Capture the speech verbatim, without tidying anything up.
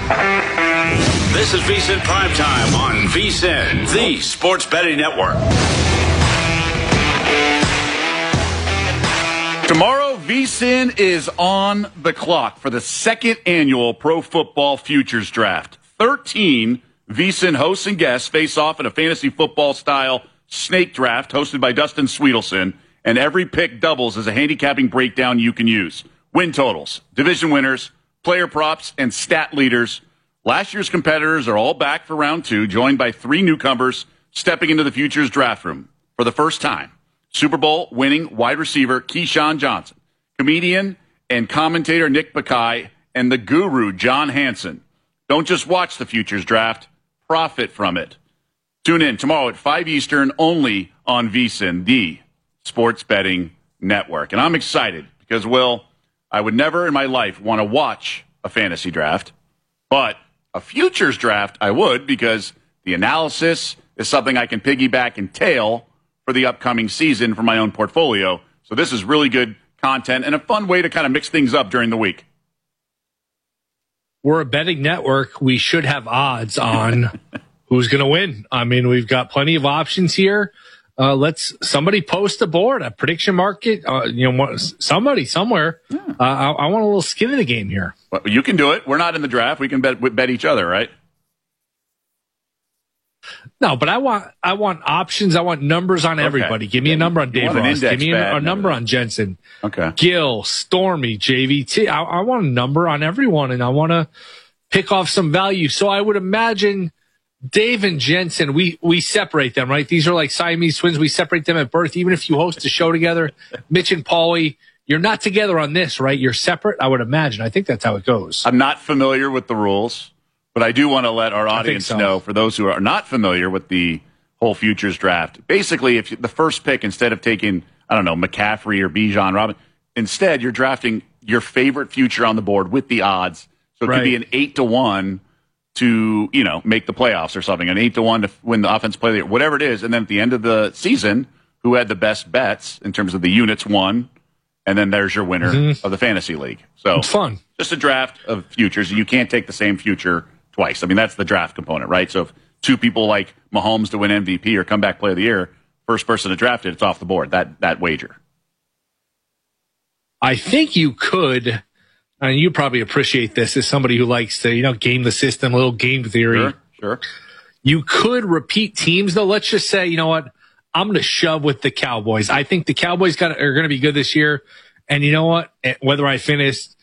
This is VSiN Primetime on VSiN, the Sports Betting Network. Tomorrow, VSiN is on the clock for the second annual Pro Football Futures Draft. thirteen VSiN hosts and guests face off in a fantasy football-style snake draft hosted by Dustin Sweetelson, and every pick doubles as a handicapping breakdown you can use. Win totals, division winners, player props, and stat leaders. Last year's competitors are all back for round two, joined by three newcomers stepping into the Futures draft room for the first time. Super Bowl winning wide receiver Keyshawn Johnson, comedian and commentator Nick Bakay, and the guru John Hansen. Don't just watch the Futures draft, profit from it. Tune in tomorrow at five Eastern only on VSiN, the Sports Betting Network. And I'm excited because, well, I would never in my life want to watch a fantasy draft, but a futures draft I would, because the analysis is something I can piggyback and tail for the upcoming season for my own portfolio. So this is really good content and a fun way to kind of mix things up during the week. We're a betting network. We should have odds on who's going to win. I mean, we've got plenty of options here. Uh, let's somebody post a board, a prediction market. Uh, you know, somebody somewhere. Yeah. Uh, I, I want a little skin in the game here. Well, you can do it. We're not in the draft. We can bet bet each other, right? No, but I want I want options. I want numbers on everybody. Okay. Give me a number on Dave Ross. Give me a, a number on Jensen. Okay. Gill, Stormy, J V T. I, I want a number on everyone, and I want to pick off some value. So I would imagine Dave and Jensen, we, we separate them, right? These are like Siamese twins. We separate them at birth. Even if you host a show together, Mitch and Paulie, you're not together on this, right? You're separate, I would imagine. I think that's how it goes. I'm not familiar with the rules, but I do want to let our audience so. know, for those who are not familiar with the whole futures draft, basically, if you, the first pick, instead of taking, I don't know, McCaffrey or Bijan Robinson, instead you're drafting your favorite future on the board with the odds. So it right. could be an eight to one to, you know, make the playoffs or something, an eight to one to win the offense play, whatever it is. And then at the end of the season, who had the best bets in terms of the units won, and then there's your winner mm-hmm. of the fantasy league. So it's fun. Just a draft of futures. You can't take the same future twice. I mean, that's the draft component, right? So if two people like Mahomes to win M V P or comeback player of the year, first person to draft it, it's off the board, that that wager. I think you could, and you probably appreciate this as somebody who likes to, you know, game the system, a little game theory. Sure, sure. You could repeat teams, though. Let's just say, you know what? I'm going to shove with the Cowboys. I think the Cowboys got, are going to be good this year. And you know what? Whether I finish